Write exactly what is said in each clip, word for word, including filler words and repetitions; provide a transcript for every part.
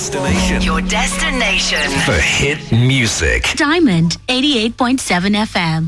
Destination. Your destination for hit music. Diamond eighty-eight point seven F M.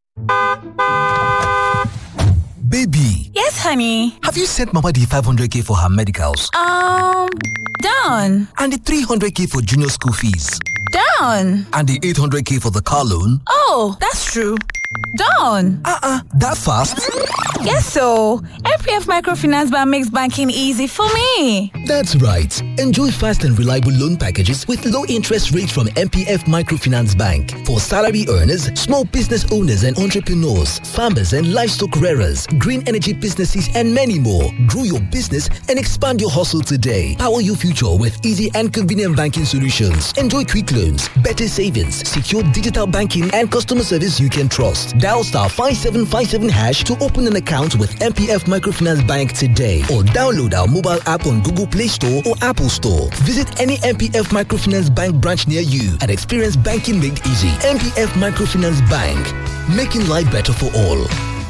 Baby. Yes, honey. Have you sent Mama the five hundred k for her medicals? Um, done. And the three hundred k for junior school fees? Done. And the eight hundred k for the car loan? Oh, that's true. Done. Uh-uh, that fast? Yes, so M P F Microfinance Bank makes banking easy for me. That's right. Enjoy fast and reliable loan packages with low interest rates from M P F Microfinance Bank for salary earners, small business owners and entrepreneurs, farmers and livestock rearers, green energy businesses and many more. Grow your business and expand your hustle today. Power your future with easy and convenient banking solutions. Enjoy quick loans, better savings, secure digital banking and customer service you can trust. Dial star five seven five seven hash to open an account with M P F Microfinance Bank today or download our mobile app on Google Play Store or Apple Store. Visit any M P F Microfinance Bank branch near you and experience banking made easy. M P F Microfinance Bank, making life better for all.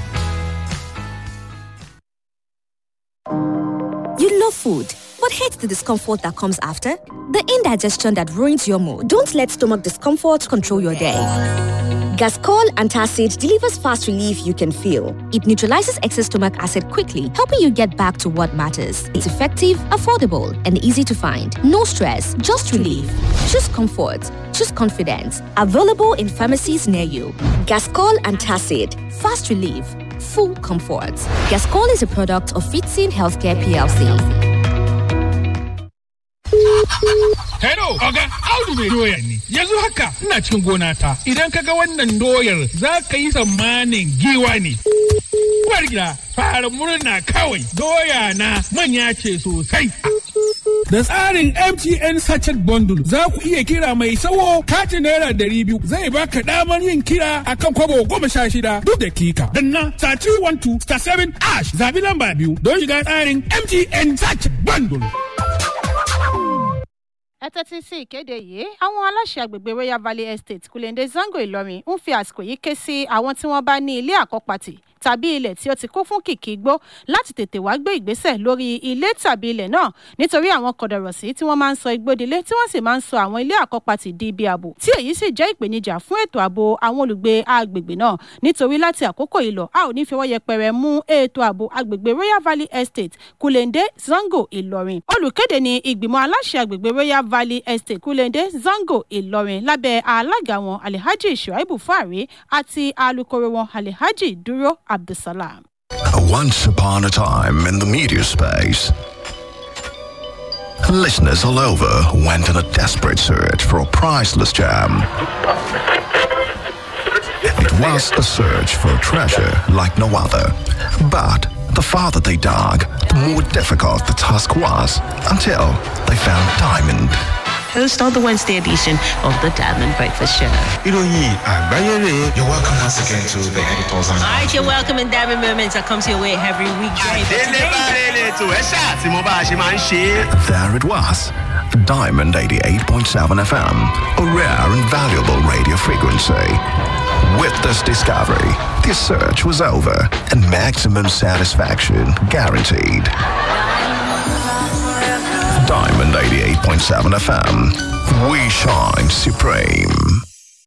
You love food, but hate the discomfort that comes after? The indigestion that ruins your mood. Don't let stomach discomfort control your day. Gascol Antacid delivers fast relief you can feel. It neutralizes excess stomach acid quickly, helping you get back to what matters. It's effective, affordable, and easy to find. No stress, just relief. Choose comfort. Choose confidence. Available in pharmacies near you. Gascol Antacid. Fast relief. Full comfort. Gascol is a product of Fitzin Healthcare P L C. Hello, Oga, Audu mai doyar ne. Yanzu haka ina cikin gona ta. Idan kaga wannan doyar za ka yi tsammanin giwa ne. Uwar gida, fara murna kawai. Doya na manya ce sosai. Da tsarin M T N Sachet Bundle za ku iya kira mai sawo katin naira dari biyu zai baka damar yin kira akan kwabo goma sha shida duk dakika. Danna star three one two star seven ash zabi lamba biyu don shiga tsarin M T N Sachet Bundle. ẹ tẹ́tí sí ìkéde yìí àwọn aláṣẹ agbègbè Royal Valley Estate Kulende Zango Ìlọrin ń fi àsìkò yìí ké sí àwọn tí wọ́n bá ní ilé àkọ́pàtì tàbí ilẹ̀ tí ó ti kún fún kìkì igbó láti tètè wá gbé ìgbésẹ̀ lórí ilé tàbí ilẹ̀ náà nítorí àwọn kọ̀dọ̀rọ̀sí tí wọ́n máa ń sọ igbó dilé tí wọ́n sì máa ń sọ àwọn ilé àkọ́pàtì di ibi ààbò tí èyí sì jẹ́ ìpèníjà fún ètò ààbò àwọn olùgbé agbègbè náà nítorí láti àkókò yìí lọ a ò ní fi ọwọ́ yẹpẹrẹ mú ètò ààbò agbègbè Royal Valley Estate Kulende Zango Ìlọrin olùkéde ní ìgbìmọ̀ aláṣẹ agbègbè Royal Valley Estate Kulende Zango Ìlọrin lábẹ́ alága wọn Alhaji Shuaibu Fari àti alukoro wọn Alhaji Dúró Abdulsalam. Once upon a time in the media space, listeners all over went on a desperate search for a priceless gem. It was a search for a treasure like no other. But the farther they dug, the more difficult the task was until they found diamond. Host of the Wednesday edition of the Diamond Breakfast Show. You're welcome once again to the editors. All right, you're welcome in Diamond Moments that comes your way every weekday. There it was, Diamond eighty-eight point seven F M, a rare and valuable radio frequency. With this discovery, the search was over and maximum satisfaction guaranteed. Diamond eighty-eight point seven F M. We shine supreme.